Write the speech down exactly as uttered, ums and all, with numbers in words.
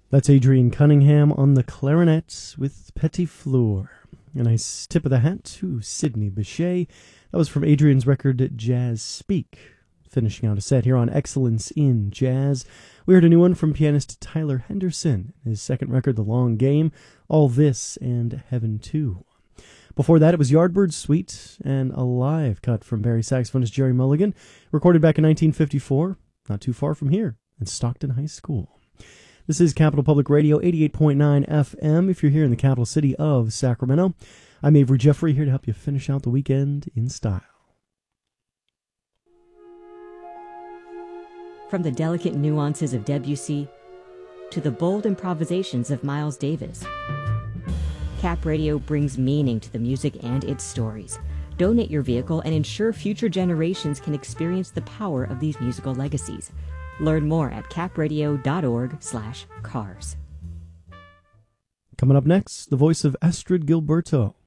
That's Adrian Cunningham on the clarinet with Petit Fleur. A nice tip of the hat to Sidney Bechet. That was from Adrian's record Jazz Speak. Finishing out a set here on Excellence in Jazz. We heard a new one from pianist Tyler Henderson. His second record, The Long Game, All This and Heaven Too. Before that, it was Yardbird Suite and a live cut from Barry saxophonist Jerry Mulligan, recorded back in nineteen fifty-four, not too far from here, in Stockton High School. This is Capital Public Radio, eighty-eight point nine F M, if you're here in the capital city of Sacramento. I'm Avery Jeffrey, here to help you finish out the weekend in style. From the delicate nuances of Debussy to the bold improvisations of Miles Davis, Cap Radio brings meaning to the music and its stories. Donate your vehicle and ensure future generations can experience the power of these musical legacies. Learn more at capradio.org slash cars. Coming up next, the voice of Astrid Gilberto.